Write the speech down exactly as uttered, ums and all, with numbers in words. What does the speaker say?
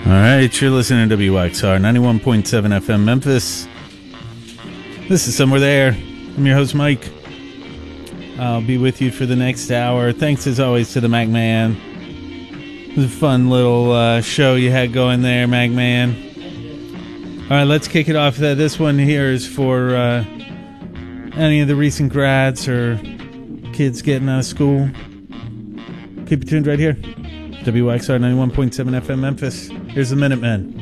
All right, you're listening to W X R ninety-one point seven F M Memphis. This is Somewhere There. I'm your host, Mike. I'll be with you for the next hour. Thanks, as always, to the Mac Man. It was a fun little uh, show you had going there, Mac Man. All right, let's kick it off. This one here is for uh, any of the recent grads or kids getting out of school. Keep it tuned right here. W X R ninety-one point seven F M Memphis. Here's the Minutemen.